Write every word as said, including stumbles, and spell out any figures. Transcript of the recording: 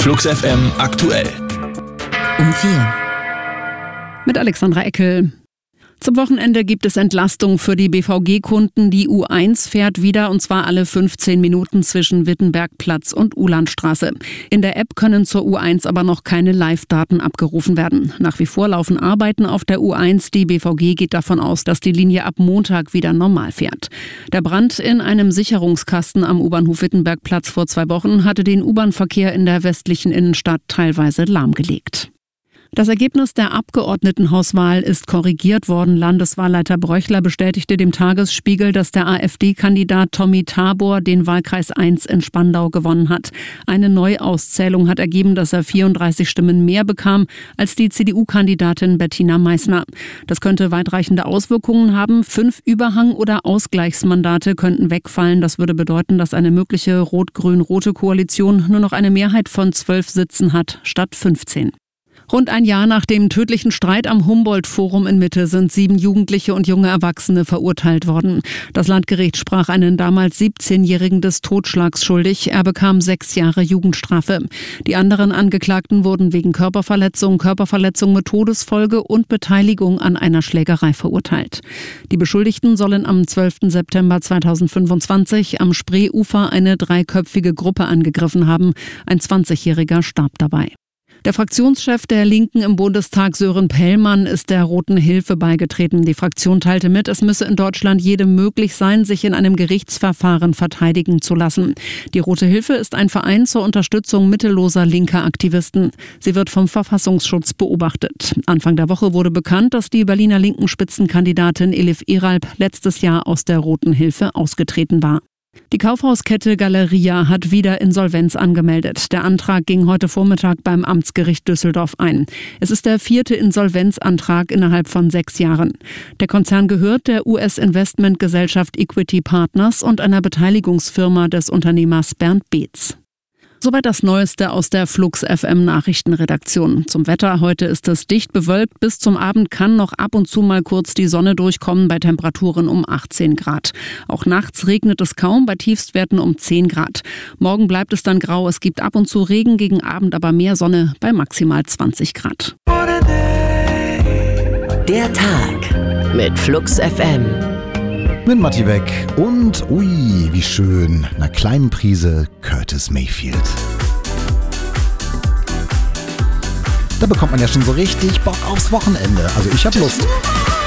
Flux F M aktuell. Um vier. Mit Alexandra Eckel. Zum Wochenende gibt es Entlastung für die B V G-Kunden. Die U eins fährt wieder, und zwar alle fünfzehn Minuten zwischen Wittenbergplatz und Ulandstraße. In der App können zur U eins aber noch keine Live-Daten abgerufen werden. Nach wie vor laufen Arbeiten auf der U eins. Die B V G geht davon aus, dass die Linie ab Montag wieder normal fährt. Der Brand in einem Sicherungskasten am U-Bahnhof Wittenbergplatz vor zwei Wochen hatte den U-Bahn-Verkehr in der westlichen Innenstadt teilweise lahmgelegt. Das Ergebnis der Abgeordnetenhauswahl ist korrigiert worden. Landeswahlleiter Bröchler bestätigte dem Tagesspiegel, dass der AfD-Kandidat Tommy Tabor den Wahlkreis eins in Spandau gewonnen hat. Eine Neuauszählung hat ergeben, dass er vierunddreißig Stimmen mehr bekam als die C D U-Kandidatin Bettina Meißner. Das könnte weitreichende Auswirkungen haben. Fünf Überhang- oder Ausgleichsmandate könnten wegfallen. Das würde bedeuten, dass eine mögliche rot-grün-rote Koalition nur noch eine Mehrheit von zwölf Sitzen hat, statt fünfzehn. Rund ein Jahr nach dem tödlichen Streit am Humboldt-Forum in Mitte sind sieben Jugendliche und junge Erwachsene verurteilt worden. Das Landgericht sprach einen damals siebzehnjährigen des Totschlags schuldig. Er bekam sechs Jahre Jugendstrafe. Die anderen Angeklagten wurden wegen Körperverletzung, Körperverletzung mit Todesfolge und Beteiligung an einer Schlägerei verurteilt. Die Beschuldigten sollen am zwölften September zweitausendfünfundzwanzig am Spreeufer eine dreiköpfige Gruppe angegriffen haben. Ein zwanzigjähriger starb dabei. Der Fraktionschef der Linken im Bundestag, Sören Pellmann, ist der Roten Hilfe beigetreten. Die Fraktion teilte mit, es müsse in Deutschland jedem möglich sein, sich in einem Gerichtsverfahren verteidigen zu lassen. Die Rote Hilfe ist ein Verein zur Unterstützung mittelloser linker Aktivisten. Sie wird vom Verfassungsschutz beobachtet. Anfang der Woche wurde bekannt, dass die Berliner linken Spitzenkandidatin Elif Eralp letztes Jahr aus der Roten Hilfe ausgetreten war. Die Kaufhauskette Galeria hat wieder Insolvenz angemeldet. Der Antrag ging heute Vormittag beim Amtsgericht Düsseldorf ein. Es ist der vierte Insolvenzantrag innerhalb von sechs Jahren. Der Konzern gehört der U S-Investmentgesellschaft Equity Partners und einer Beteiligungsfirma des Unternehmers Bernd Beetz. Soweit das Neueste aus der Flux F M Nachrichtenredaktion. Zum Wetter: Heute ist es dicht bewölkt. Bis zum Abend kann noch ab und zu mal kurz die Sonne durchkommen bei Temperaturen um achtzehn Grad. Auch nachts regnet es kaum, bei Tiefstwerten um zehn Grad. Morgen bleibt es dann grau. Es gibt ab und zu Regen, gegen Abend aber mehr Sonne bei maximal zwanzig Grad. Der Tag mit Flux F M. Mit Matti Weg und, ui, wie schön, einer kleinen Prise Curtis Mayfield. Da bekommt man ja schon so richtig Bock aufs Wochenende. Also ich hab Lust.